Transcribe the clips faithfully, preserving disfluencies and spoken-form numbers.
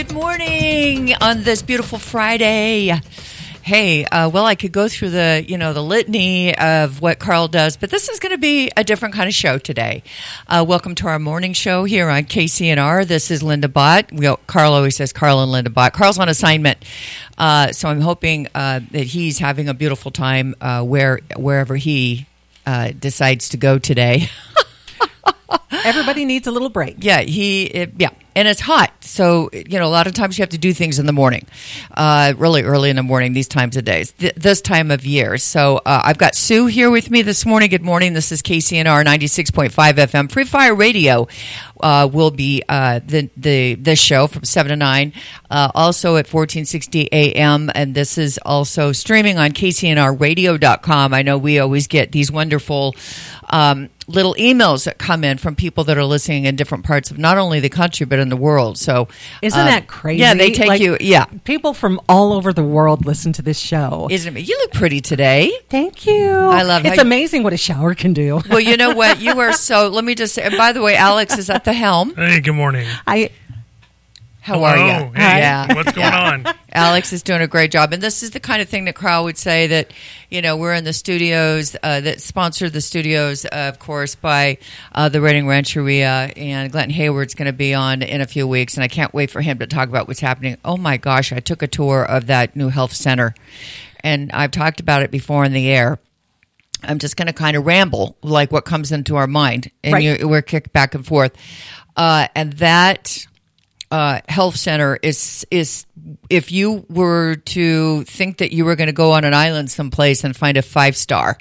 Good morning on this beautiful Friday. Hey, uh, well, I could go through the, you know, the litany of what Carl does, but this is going to be a different kind of show today. Uh, welcome to our morning show here on K C N R. This is Linda Bott. We, Carl always says Carl and Linda Bott. Carl's on assignment, uh, so I'm hoping uh, that he's having a beautiful time uh, where wherever he uh, decides to go today. Everybody needs a little break. Yeah, he. It, yeah, and it's hot, so you know a lot of times you have to do things in the morning, uh, really early in the morning. These times of days, th- this time of year. So uh, I've got Sue here with me this morning. Good morning. This is K C N R ninety-six point five F M. Free Fire Radio uh, will be uh, the the this show from seven to nine. Uh, also at fourteen sixty A M, and this is also streaming on K C N R radio dot com. I know we always get these wonderful. Um, little emails that come in from people that are listening in different parts of not only the country but in the world. So isn't uh, that crazy? Yeah, they take like, you. Yeah, people from all over the world listen to this show. Isn't it? You look pretty today. Thank you. I love. It's how amazing what a shower can do. Well, you know what? You are so. Let me just say. And by the way, Alex is at the helm. Hey, good morning. I. How Hello. are you? Hey, yeah. What's going on? Alex is doing a great job. And this is the kind of thing that Carl would say that, you know, we're in the studios, uh, that sponsor the studios, uh, of course, by uh, the Reading Rancheria. And Glenn Hayward's going to be on in a few weeks. And I can't wait for him to talk about what's happening. Oh, my gosh. I took a tour of that new health center. And I've talked about it before in the air. I'm just going to kind of ramble, like what comes into our mind. And right. you, we're kicked back and forth. Uh, and that... Uh, health center is is if you were to think that you were going to go on an island someplace and find a five star.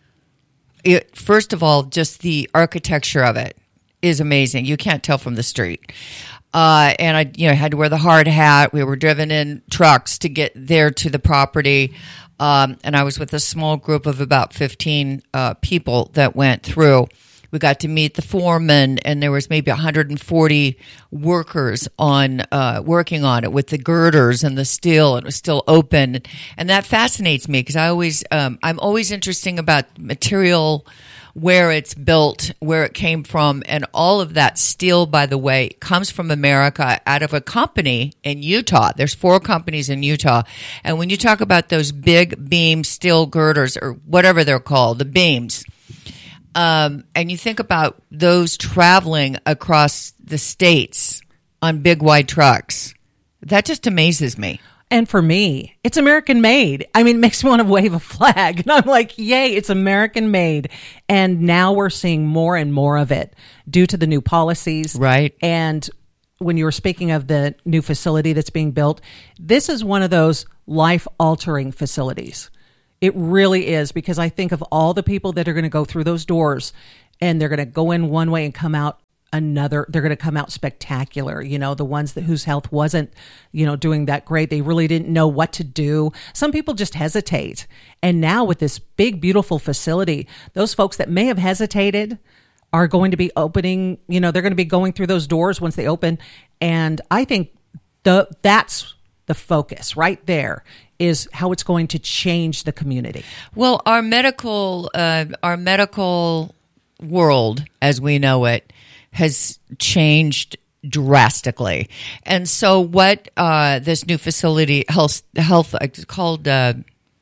It, first of all, just the architecture of it is amazing. You can't tell from the street. Uh, and I, you know, had to wear the hard hat. We were driven in trucks to get there to the property. Um, and I was with a small group of about fifteen uh, people that went through. We got to meet the foreman, and there was maybe one hundred forty workers on uh, working on it with the girders and the steel, and it was still open. And that fascinates me because I always, um, I'm always interested about material, where it's built, where it came from, and all of that steel, by the way, comes from America out of a company in Utah. There's four companies in Utah. And when you talk about those big beam steel girders, or whatever they're called, the beams, Um, and you think about those traveling across the states on big, wide trucks. That just amazes me. And for me, it's American made. I mean, it makes me want to wave a flag. And I'm like, yay, it's American made. And now we're seeing more and more of it due to the new policies. Right. And when you were speaking of the new facility that's being built, this is one of those life-altering facilities. It really is, because I think of all the people that are going to go through those doors, and they're going to go in one way and come out another. They're going to come out spectacular. You know, the ones that whose health wasn't, you know, doing that great. They really didn't know what to do. Some people just hesitate. And now with this big, beautiful facility, those folks that may have hesitated are going to be opening, you know, they're going to be going through those doors once they open. And I think the that's the focus right there, is how it's going to change the community. Well, our medical, uh, our medical world, as we know it, has changed drastically. And so, what uh, this new facility, health, health, it's called uh,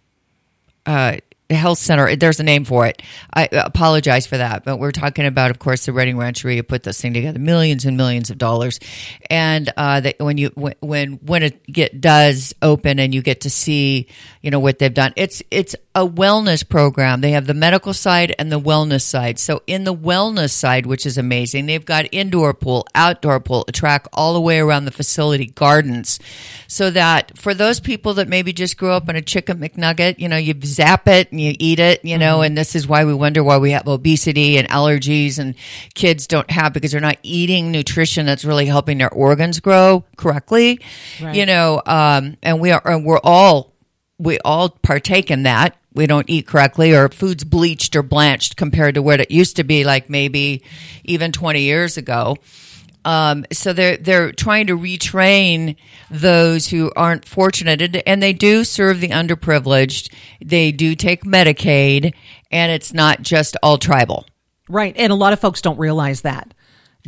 uh, health center. There's a name for it. I apologize for that, but we're talking about, of course, the Reading Rancheria put this thing together, millions and millions of dollars. And uh, that when you when when it get does open and you get to see, you know, what they've done, it's it's a wellness program. They have the medical side and the wellness side. So in the wellness side, which is amazing, they've got indoor pool, outdoor pool, a track all the way around the facility, gardens, so that for those people that maybe just grew up on a chicken McNugget, you know, you zap it and you eat it, you know, mm-hmm. and this is why we wonder why we have obesity and allergies, and kids don't have, because they're not eating nutrition that's really helping their organs grow correctly, right. you know, um, and we are, we're all, we all partake in that. We don't eat correctly, or food's bleached or blanched compared to what it used to be, like maybe even twenty years ago. Um, so they're they're trying to retrain those who aren't fortunate, and they do serve the underprivileged. They do take Medicaid, and it's not just all tribal. Right, and a lot of folks don't realize that.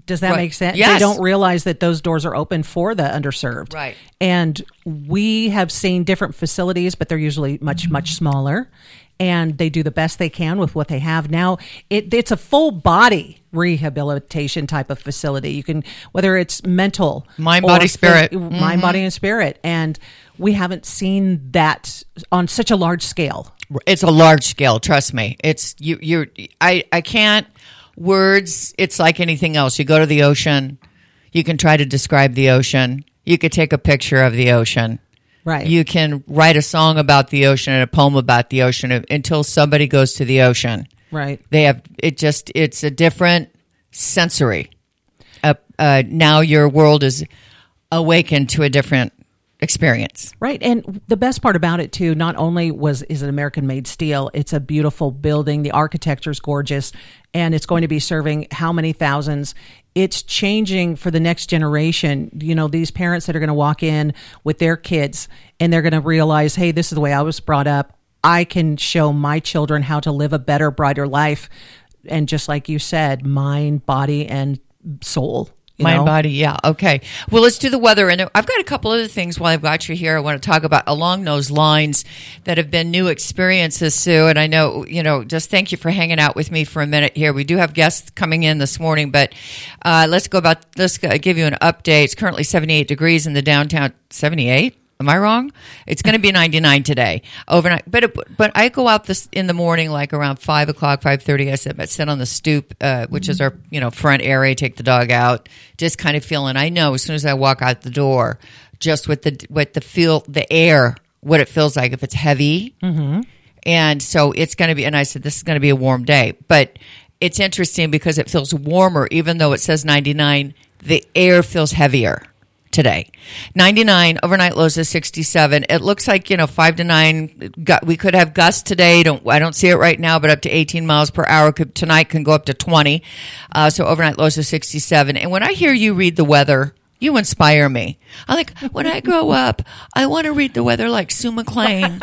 Does that Right. make sense? Yes. They don't realize that those doors are open for the underserved. Right. And we have seen different facilities, but they're usually much, much smaller. And they do the best they can with what they have. Now, it, it's a full body rehabilitation type of facility. You can, whether it's mental, Mind, or body, spirit. phys- Mm-hmm. mind, body, and spirit. And we haven't seen that on such a large scale. It's a large scale. Trust me. It's you. You're. I. I can't. Words. It's like anything else. You go to the ocean. You can try to describe the ocean. You could take a picture of the ocean. Right. You can write a song about the ocean and a poem about the ocean until somebody goes to the ocean. Right. They have it. Just it's a different sensory. Uh, uh, now your world is awakened to a different experience. Right. And the best part about it too, not only was is it American made steel, it's a beautiful building. The architecture is gorgeous, and it's going to be serving how many thousands. It's changing for the next generation. You know, these parents that are going to walk in with their kids and they're going to realize, hey, this is the way I was brought up. I can show my children how to live a better, brighter life. And just like you said, mind, body, and soul. You Mind, know? body, yeah. Okay. Well, let's do the weather. And I've got a couple other things while I've got you here I want to talk about along those lines that have been new experiences, Sue. And I know, you know, just thank you for hanging out with me for a minute here. We do have guests coming in this morning, but uh, let's go about, let's give you an update. It's currently seventy-eight degrees in the downtown, seventy-eight? Am I wrong? It's going to be ninety-nine today overnight. But it, but I go out this in the morning, like around five o'clock, five thirty. I sit, I sit on the stoop, uh, which is our you know front area. Take the dog out, just kind of feeling. I know as soon as I walk out the door, just with the with the feel, the air, what it feels like if it's heavy. Mm-hmm. And so it's going to be. And I said this is going to be a warm day, but it's interesting because it feels warmer, even though it says ninety-nine. The air feels heavier today. ninety-nine, overnight lows is sixty-seven. It looks like, you know, five to nine, we could have gusts today. Don't I don't see it right now, but up to eighteen miles per hour. Could, tonight can go up to twenty. Uh, so overnight lows is sixty-seven. And when I hear you read the weather, you inspire me. I like, when I grow up, I want to read the weather like Sue McLean.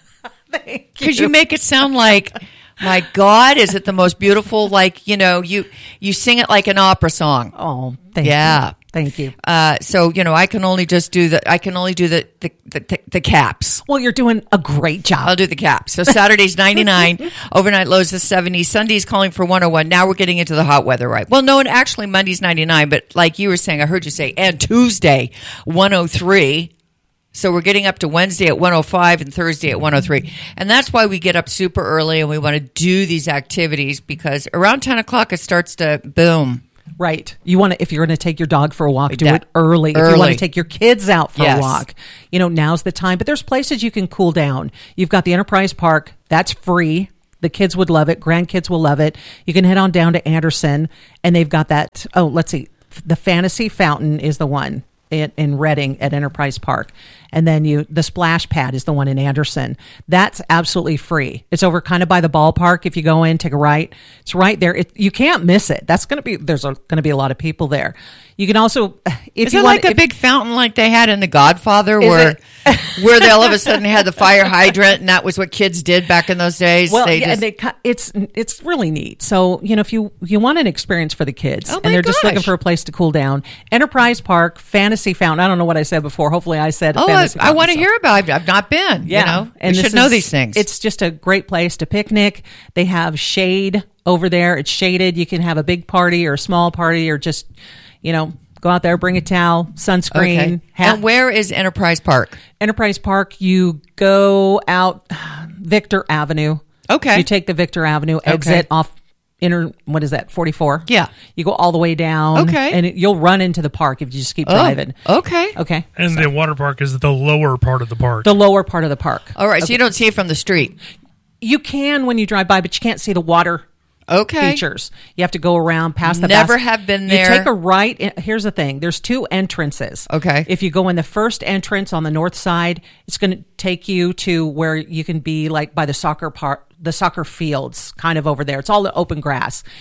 Because you make it sound like, my God, is it the most beautiful, like, you know, you, you sing it like an opera song. Oh, thank Yeah. you. Thank you. Uh, so, you know, I can only just do the, I can only do the, the, the, the caps. Well, you're doing a great job. I'll do the caps. So Saturday's ninety-nine, overnight lows is seventy. Sunday's calling for one oh one. Now we're getting into the hot weather, right? Well, no, and actually Monday's ninety-nine, but like you were saying, I heard you say, and Tuesday, one oh three. So we're getting up to Wednesday at one oh five and Thursday at one oh three. And that's why we get up super early and we want to do these activities because around ten o'clock it starts to boom. Right. You want to, if you're going to take your dog for a walk, do That- it early. If you early. want to take your kids out for Yes. a walk, you know, now's the time. But there's places you can cool down. You've got the Enterprise Park. That's free. The kids would love it. Grandkids will love it. You can head on down to Anderson and they've got that. Oh, let's see. The Fantasy Fountain is the one in, in Reading at Enterprise Park. And then you, the Splash Pad is the one in Anderson. That's absolutely free. It's over kind of by the ballpark. If you go in, take a right. It's right there. It, you can't miss it. That's going to be, there's going to be a lot of people there. You can also, if Is you it want, like a if- big fountain like they had in The Godfather where where they all of a sudden had the fire hydrant and that was what kids did back in those days? well, They yeah, just- they, cut- it's it's really neat. So you know, if you you want an experience for the kids, Oh my and they're just looking gosh. for a place to cool down, Enterprise Park, Fantasy Fountain. I don't know what I said before. Hopefully, I said. oh, I, Fantasy I Fountain, want to so. hear about it. I've not been. Yeah, You know, and we this should know is- these things. It's just a great place to picnic. They have shade over there. It's shaded. You can have a big party or a small party or just, you know, go out there, bring a towel, sunscreen. okay. have- And where is Enterprise Park? Enterprise Park, you go out Victor Avenue. Okay. You take the Victor Avenue exit off inner, what is that, forty-four? Yeah. You go all the way down. Okay. And it, you'll run into the park if you just keep driving. Oh, okay. Okay. And the water park is the lower part of the park. The lower part of the park. All right. So you don't see it from the street. You can when you drive by, but you can't see the water Okay. features. You have to go around past the Never bas- have been You there. take a right. in- Here's the thing. There's two entrances. Okay. If you go in the first entrance on the north side, it's going to take you to where you can be like by the soccer part, the soccer fields kind of over there. It's all the open grass.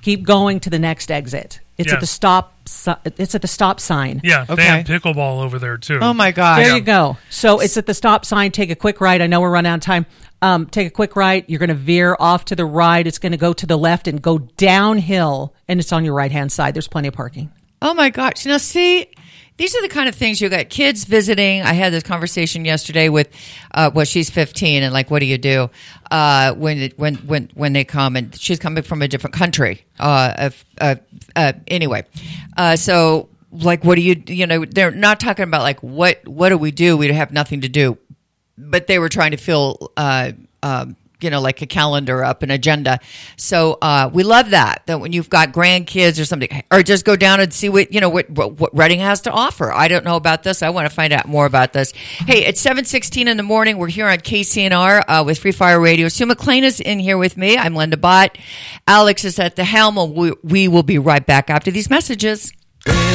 keep going to the next exit. It's Yeah. at the stop. si- It's at the stop sign. Yeah, Okay. they have pickleball over there too. Oh my gosh. There you go. So it's at the stop sign. Take a quick right. I know we're running out of time. Um, take a quick right. You're going to veer off to the right. It's going to go to the left and go downhill, and it's on your right hand side. There's plenty of parking. Oh my gosh. Now see, these are the kind of things you got kids visiting. I had this conversation yesterday with, uh, well, she's fifteen and like, what do you do, uh, when, it, when, when, when they come, and she's coming from a different country. Uh, of, uh, uh, anyway, uh, so like, what do you, you know, they're not talking about like, what, what do we do? We have nothing to do, but they were trying to fill, uh, um, you know, like a calendar up, an agenda. So uh, we love that, that when you've got grandkids or something, or just go down and see what, you know, what, what, what Reading has to offer. I don't know about this. I want to find out more about this. Hey, it's seven sixteen in the morning. We're here on K C N R uh, with Free Fire Radio. Sue McLean is in here with me. I'm Linda Bott. Alex is at the helm. We, we will be right back after these messages.